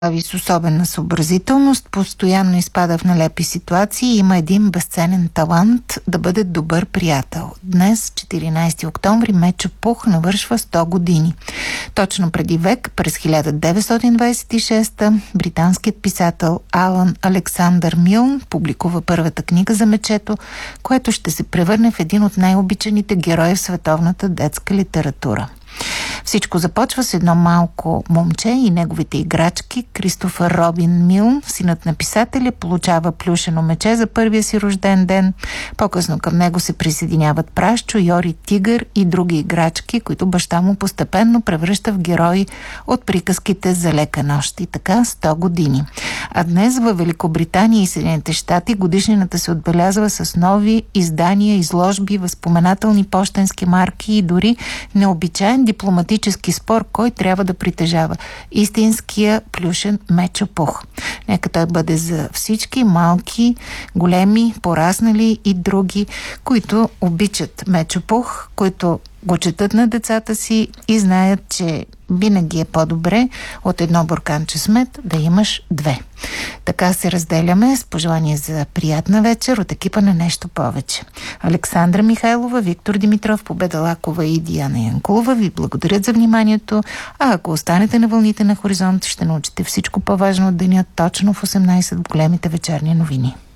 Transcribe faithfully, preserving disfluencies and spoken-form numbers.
с особена съобразителност, постоянно изпада в нелепи ситуации и има един безценен талант да бъде добър приятел. Днес, четиринайсети октомври, Мечо Пух навършва сто години. Точно преди век, през хиляда деветстотин двайсет и шеста, британският писател Алън Александър Милн публикува първата книга за Мечето, което ще се превърне в един от най-обичаните герои в световната детска литература. Всичко започва с едно малко момче и неговите играчки. Кристофър Робин Милн, синът на писателя, получава плюшено мече за първия си рожден ден. По-късно към него се присъединяват Прашчо, Йори Тигър и други играчки, които баща му постепенно превръща в герои от приказките за лека нощ. И така сто години. А днес във Великобритания и Съединените щати годишнината се отбелязва с нови издания, изложби, възпоменателни пощенски марки и дори необичайен дипломатически спор, кой трябва да притежава истинския плюшен Мечо Пух. Нека той бъде за всички, малки, големи, пораснали и други, които обичат Мечо Пух, които го четат на децата си и знаят, че винаги е по-добре от едно бурканче с мед да имаш две. Така се разделяме с пожелание за приятна вечер от екипа на Нещо повече. Александра Михайлова, Виктор Димитров, Победа Лакова и Диана Янкулова ви благодарят за вниманието, а ако останете на вълните на Хоризонт, ще научите всичко по-важно от деня точно в осемнайсет в големите вечерни новини.